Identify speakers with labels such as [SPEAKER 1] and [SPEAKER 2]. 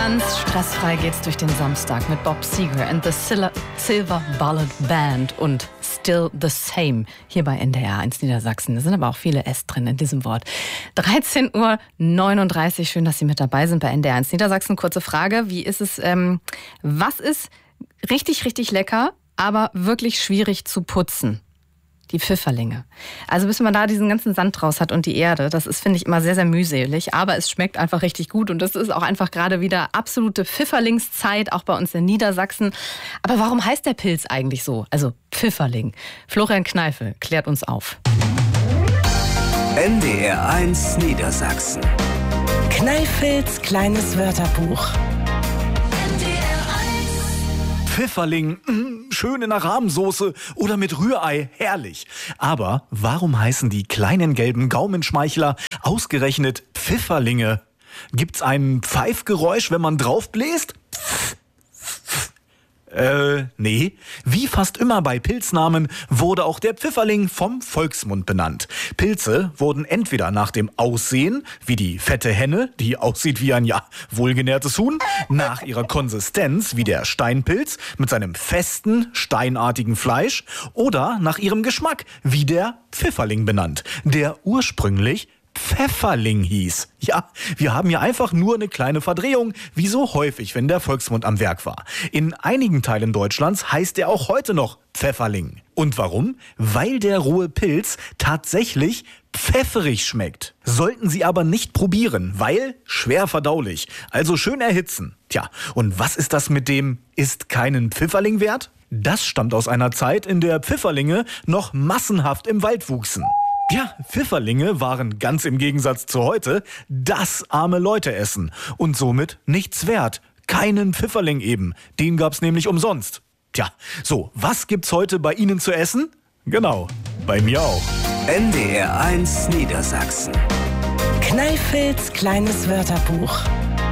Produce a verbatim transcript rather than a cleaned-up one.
[SPEAKER 1] Ganz stressfrei geht's durch den Samstag mit Bob Seger and the Sil- Silver Bullet Band und Still the Same hier bei N D R eins Niedersachsen. Da sind aber auch viele S drin in diesem Wort. dreizehn Uhr neununddreißig, schön, dass Sie mit dabei sind bei N D R eins Niedersachsen. Kurze Frage, wie ist es, ähm, was ist richtig, richtig lecker, aber wirklich schwierig zu putzen? Die Pfifferlinge. Also bis man da diesen ganzen Sand draus hat und die Erde, das ist, finde ich, immer sehr, sehr mühselig. Aber es schmeckt einfach richtig gut und das ist auch einfach gerade wieder absolute Pfifferlingszeit, auch bei uns in Niedersachsen. Aber warum heißt der Pilz eigentlich so? Also Pfifferling. Florian Kneifel klärt uns auf.
[SPEAKER 2] N D R eins Niedersachsen.
[SPEAKER 3] Kneifels kleines Wörterbuch.
[SPEAKER 4] Pfifferling, mh, schön in der Rahmsoße oder mit Rührei, herrlich. Aber warum heißen die kleinen gelben Gaumenschmeichler ausgerechnet Pfifferlinge? Gibt's ein Pfeifgeräusch, wenn man draufbläst? Äh, nee. Wie fast immer bei Pilznamen wurde auch der Pfifferling vom Volksmund benannt. Pilze wurden entweder nach dem Aussehen, wie die fette Henne, die aussieht wie ein, ja, wohlgenährtes Huhn, nach ihrer Konsistenz, wie der Steinpilz mit seinem festen, steinartigen Fleisch, oder nach ihrem Geschmack, wie der Pfifferling benannt, der ursprünglich Pfefferling hieß. Ja, wir haben hier einfach nur eine kleine Verdrehung, wie so häufig, wenn der Volksmund am Werk war. In einigen Teilen Deutschlands heißt er auch heute noch Pfefferling. Und warum? Weil der rohe Pilz tatsächlich pfefferig schmeckt. Sollten Sie aber nicht probieren, weil schwer verdaulich. Also schön erhitzen. Tja, und was ist das mit dem ist keinen Pfifferling wert? Das stammt aus einer Zeit, in der Pfifferlinge noch massenhaft im Wald wuchsen. Ja, Pfifferlinge waren ganz im Gegensatz zu heute das arme Leute-Essen und somit nichts wert. Keinen Pfifferling eben, den gab's nämlich umsonst. Tja, so, was gibt's heute bei Ihnen zu essen? Genau, bei mir auch.
[SPEAKER 2] N D R eins Niedersachsen.
[SPEAKER 3] Kneifels kleines Wörterbuch.